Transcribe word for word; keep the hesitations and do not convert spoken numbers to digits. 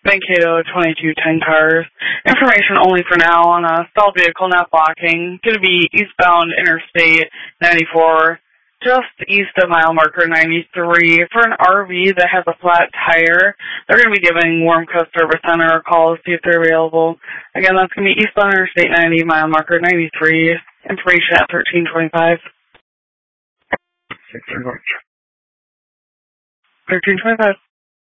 Mankato twenty-two ten cars. Information only for now on a stalled vehicle not blocking. Going to be eastbound Interstate ninety-four, just east of mile marker ninety-three. For an R V that has a flat tire, they're going to be giving Warm Coast Service Center a call to see if they're available. Again, that's going to be eastbound Interstate ninety, mile marker ninety-three. Information at thirteen twenty-five. thirteen twenty-five.